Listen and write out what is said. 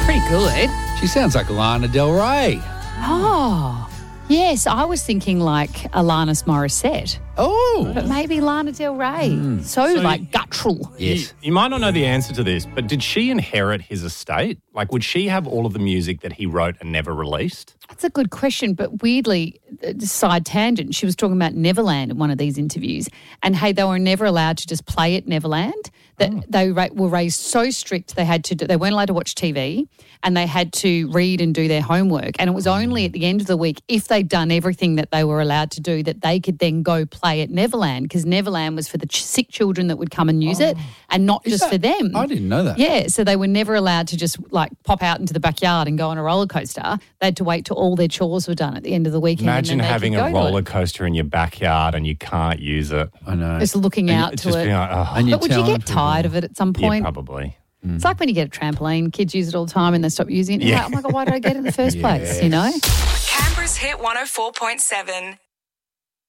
pretty good. She sounds like Lana Del Rey. Oh, yes. I was thinking like Alanis Morissette, Oh. but maybe Lana Del Rey. So like guttural. Yes. You might not know the answer to this, but did she inherit his estate? Like, would she have all of the music that he wrote and never released? That's a good question, but weirdly, side tangent, she was talking about Neverland in one of these interviews, and hey, they were never allowed to just play at Neverland. That they were raised so strict they weren't allowed to watch TV, and they had to read and do their homework. And it was only at the end of the week, if they'd done everything that they were allowed to do, that they could then go play at Neverland, because Neverland was for the sick children that would come and use it, and not just for them. I didn't know that. Yeah, so they were never allowed to just like pop out into the backyard and go on a roller coaster. They had to wait till all their chores were done at the end of the weekend. Imagine and then they having could a go to roller it. coaster in your backyard and you can't use it. I know. Just looking out It's to just it. being like, oh, And you're But would you telling get tired of it at some yeah, point? probably. It's like when you get a trampoline, kids use it all the time and they stop using it. You're Yeah. like, oh my God, why did I get it in the first place, you know? Canberra's Hit 104.7.